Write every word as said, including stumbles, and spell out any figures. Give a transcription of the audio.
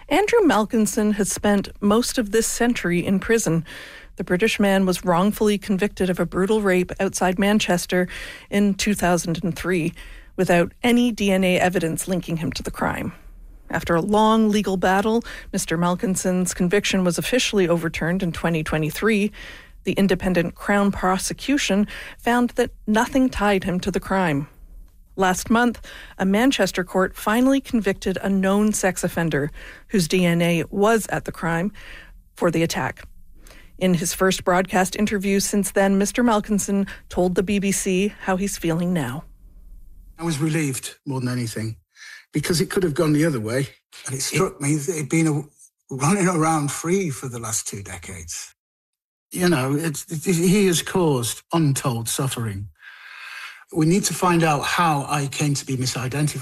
Andrew Malkinson has spent most of this century in prison. The British man was wrongfully convicted of a brutal rape outside Manchester in two thousand three, without any D N A evidence linking him to the crime. After a long legal battle, Mister Malkinson's conviction was officially overturned in twenty twenty-three. The independent Crown prosecution found that nothing tied him to the crime. Last month, a Manchester court finally convicted a known sex offender whose D N A was at the crime for the attack. In his first broadcast interview since then, Mister Malkinson told the B B C how he's feeling now. I was relieved more than anything, because it could have gone the other way. And it struck me that he'd been a, running around free for the last two decades. You know, it's, it, he has caused untold suffering. We need to find out how I came to be misidentified.